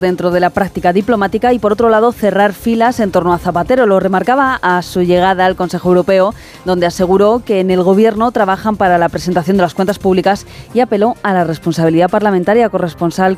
dentro de la práctica diplomática y, por otro lado, cerrar filas en torno a Zapatero. Lo remarcaba a su llegada al Consejo Europeo, donde aseguró que en el Gobierno trabajan para la presentación de las cuentas públicas y apeló a la responsabilidad parlamentaria. Corresponsal